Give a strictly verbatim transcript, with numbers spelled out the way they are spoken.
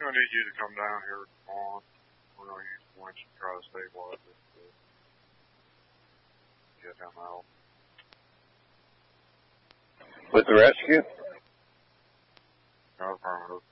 gonna need you to come down here on. We're gonna use points to try to stabilize it. To get him out. With the rescue? No, affirmative.